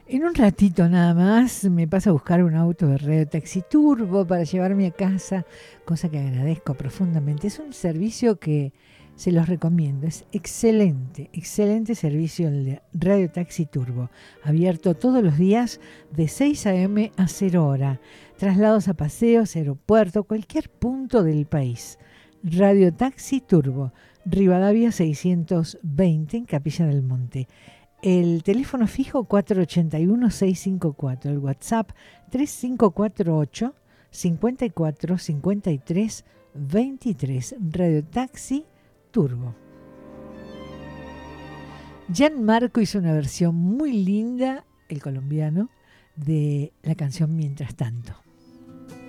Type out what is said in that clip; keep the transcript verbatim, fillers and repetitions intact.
En un ratito nada más me paso a buscar un auto de Radio Taxi Turbo para llevarme a casa, cosa que agradezco profundamente. Es un servicio que se los recomiendo, es excelente, excelente servicio el de Radio Taxi Turbo, abierto todos los días de seis a.m. a cero hora, traslados a paseos, aeropuerto, cualquier punto del país. Radio Taxi Turbo, Rivadavia seiscientos veinte en Capilla del Monte. El teléfono fijo cuatro ocho uno, seis cinco cuatro, el WhatsApp tres cinco cuatro ocho, cinco cuatro cinco tres, veintitrés, Radio Taxi Turbo. Gianmarco hizo una versión muy linda, el colombiano, de la canción Mientras Tanto.